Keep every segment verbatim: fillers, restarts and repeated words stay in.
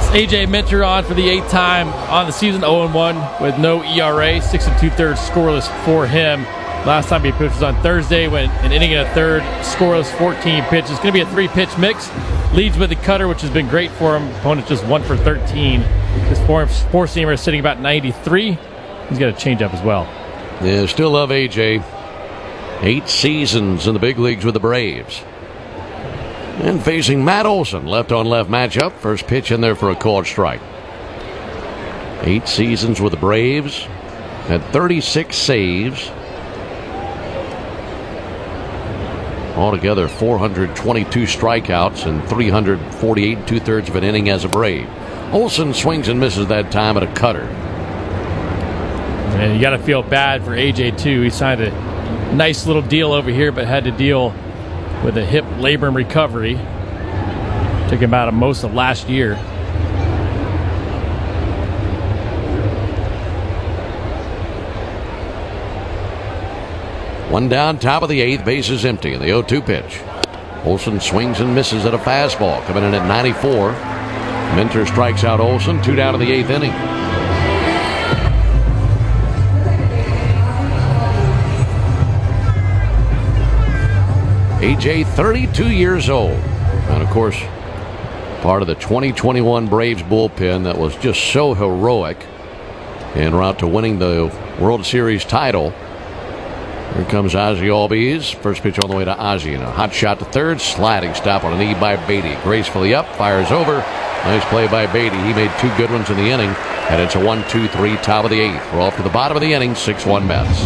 A J Minter on for the eighth time on the season, oh and one with no E R A, six and two-thirds scoreless for him. Last time he pitched was on Thursday, went an inning and a third, scoreless, fourteen pitches. It's going to be a three-pitch mix. Leads with the cutter, which has been great for him. Opponent's just one for thirteen. His four-seamer is sitting about ninety-three. He's got a changeup as well. Yeah, still love A J. Eight seasons in the big leagues with the Braves. And facing Matt Olson, left-on-left matchup. First pitch in there for a called strike. Eight seasons with the Braves. Had thirty-six saves. Altogether, four hundred twenty-two strikeouts and three hundred forty-eight and two-thirds of an inning as a Brave. Olson swings and misses that time at a cutter. And you got to feel bad for A J, too. He signed a nice little deal over here, but had to deal with a hip labor and recovery. Took him out of most of last year. One down, top of the eighth, base is empty, and the oh two pitch. Olson swings and misses at a fastball, coming in at ninety-four. Minter strikes out Olson, two down in the eighth inning. A J, thirty-two years old. And, of course, part of the twenty twenty-one Braves bullpen that was just so heroic en route to winning the World Series title. Here comes Ozzie Albies. First pitch on the way to Ozzie. And a hot shot to third. Sliding stop on a knee by Beatty. Gracefully up. Fires over. Nice play by Beatty. He made two good ones in the inning. And it's a one two three, top of the eighth. We're off to the bottom of the inning. six one Mets.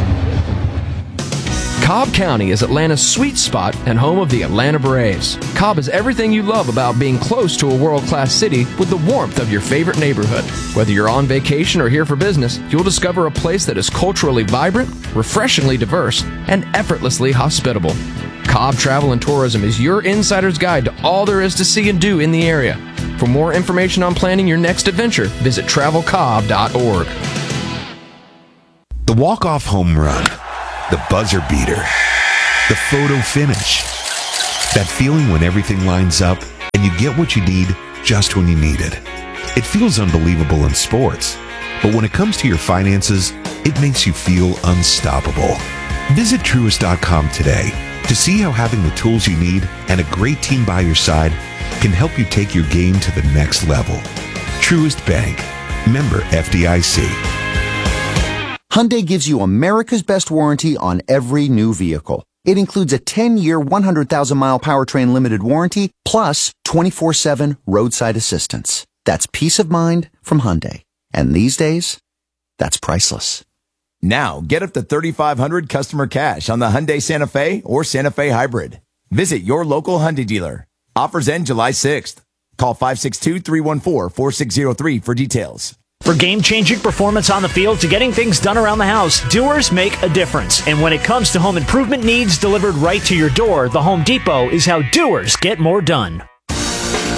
Cobb County is Atlanta's sweet spot and home of the Atlanta Braves. Cobb is everything you love about being close to a world-class city with the warmth of your favorite neighborhood. Whether you're on vacation or here for business, you'll discover a place that is culturally vibrant, refreshingly diverse, and effortlessly hospitable. Cobb Travel and Tourism is your insider's guide to all there is to see and do in the area. For more information on planning your next adventure, visit travel cobb dot org. The walk-off home run. The buzzer beater, the photo finish, that feeling when everything lines up and you get what you need just when you need it. It feels unbelievable in sports, but when it comes to your finances, it makes you feel unstoppable. Visit Truist dot com today to see how having the tools you need and a great team by your side can help you take your game to the next level. Truist Bank, member F D I C. Hyundai gives you America's best warranty on every new vehicle. It includes a ten-year, one hundred thousand mile powertrain limited warranty, plus twenty-four seven roadside assistance. That's peace of mind from Hyundai. And these days, that's priceless. Now, get up to thirty-five hundred dollars customer cash on the Hyundai Santa Fe or Santa Fe Hybrid. Visit your local Hyundai dealer. Offers end July sixth. Call five six two, three one four, four six zero three for details. For game-changing performance on the field to getting things done around the house, doers make a difference. And when it comes to home improvement needs delivered right to your door, the Home Depot is how doers get more done.